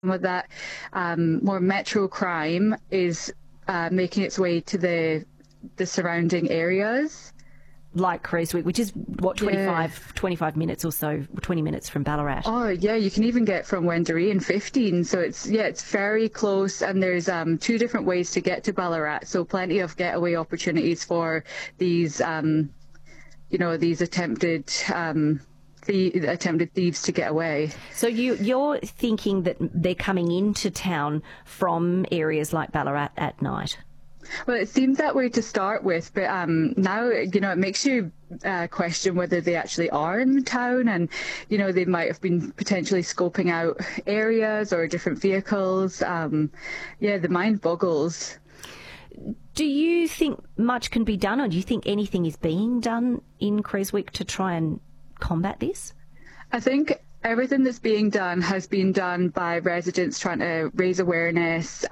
some of that more metro crime is making its way to the surrounding areas. Like Creswick, which is, what, 25 minutes or so, 20 minutes from Ballarat. Oh, yeah, you can even get from Wendouree in 15. So it's very close, and there's 2 different ways to get to Ballarat. So plenty of getaway opportunities for these, these attempted thieves to get away. So you're thinking that they're coming into town from areas like Ballarat at night? Well, it seemed that way to start with, but now, it makes you question whether they actually are in the town, and, they might have been potentially scoping out areas or different vehicles. The mind boggles. Do you think much can be done, or do you think anything is being done in Creswick to try and combat this? I think everything that's being done has been done by residents trying to raise awareness,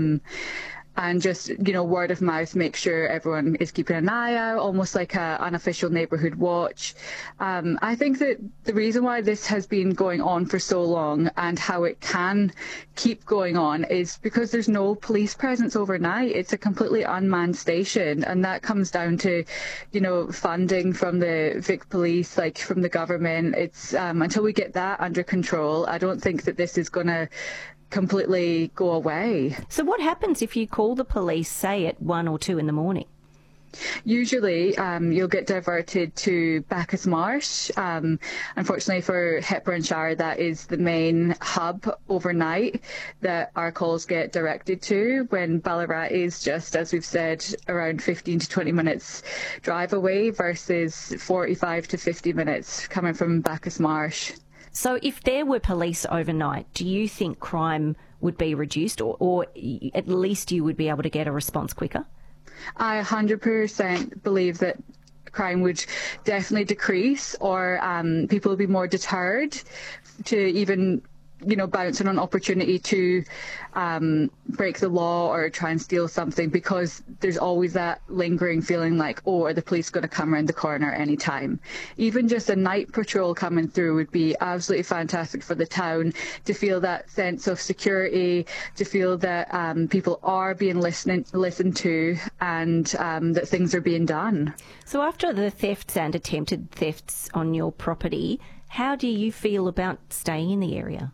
and just, word of mouth, make sure everyone is keeping an eye out, almost like an unofficial neighbourhood watch. I think that the reason why this has been going on for so long and how it can keep going on is because there's no police presence overnight. It's a completely unmanned station, and that comes down to, funding from the Vic Police, like from the government. It's until we get that under control, I don't think that this is going to completely go away. So what happens if you call the police, say, at 1 or 2 in the morning? Usually you'll get diverted to Bacchus Marsh. Unfortunately for Hepburnshire, that is the main hub overnight that our calls get directed to, when Ballarat is just, as we've said, around 15 to 20 minutes drive away versus 45 to 50 minutes coming from Bacchus Marsh. So if there were police overnight, do you think crime would be reduced, or at least you would be able to get a response quicker? I 100% believe that crime would definitely decrease, or people would be more deterred to even bounce on an opportunity to break the law or try and steal something, because there's always that lingering feeling like, oh, are the police going to come around the corner any time? Even just a night patrol coming through would be absolutely fantastic for the town, to feel that sense of security, to feel that people are being listened to, and that things are being done. So after the thefts and attempted thefts on your property, how do you feel about staying in the area?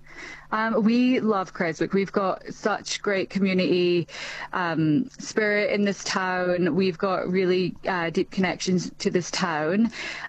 We love Creswick. We've got such great community spirit in this town. We've got really deep connections to this town.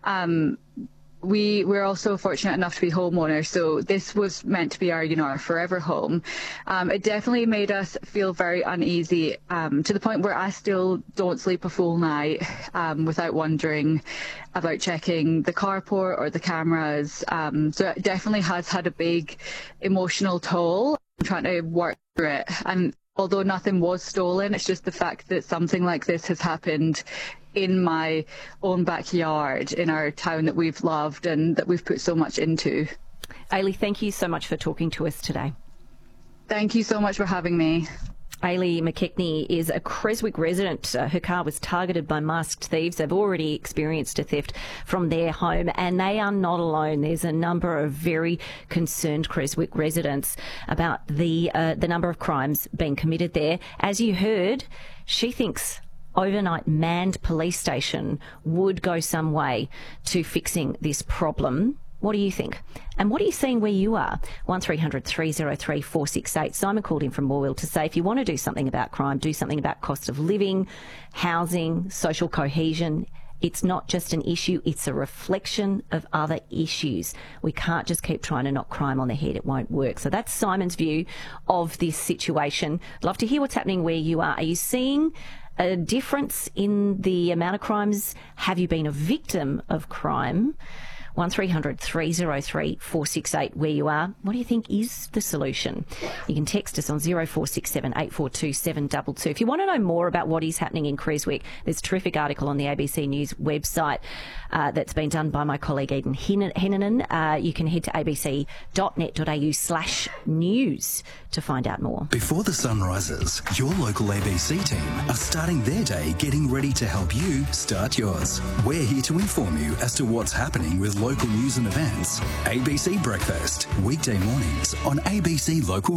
We're also fortunate enough to be homeowners, so this was meant to be our forever home. It definitely made us feel very uneasy, to the point where I still don't sleep a full night without wondering about checking the carport or the cameras. So it definitely has had a big emotional toll. I'm trying to work through it, and although nothing was stolen, it's just the fact that something like this has happened in my own backyard, in our town that we've loved and that we've put so much into. Ailey, thank you so much for talking to us today. Thank you so much for having me. Ailey McKechnie is a Creswick resident. Her car was targeted by masked thieves. They've already experienced a theft from their home, and they are not alone. There's a number of very concerned Creswick residents about the number of crimes being committed there. As you heard, she thinks overnight manned police station would go some way to fixing this problem. What do you think? And what are you seeing where you are? 1300 303 468. Simon called in from Morwell to say, if you want to do something about crime, do something about cost of living, housing, social cohesion. It's not just an issue, it's a reflection of other issues. We can't just keep trying to knock crime on the head. It won't work. So that's Simon's view of this situation. I'd love to hear what's happening where you are. Are you seeing a difference in the amount of crimes? Have you been a victim of crime? 1300 303 468 where you are. What do you think is the solution? You can text us on 0467 842 722. If you want to know more about what is happening in Creswick, there's a terrific article on the ABC News website that's been done by my colleague Eden Hennanen. You can head to abc.net.au/news to find out more. Before the sun rises, your local ABC team are starting their day getting ready to help you start yours. We're here to inform you as to what's happening with local news and events. ABC Breakfast, weekday mornings on ABC Local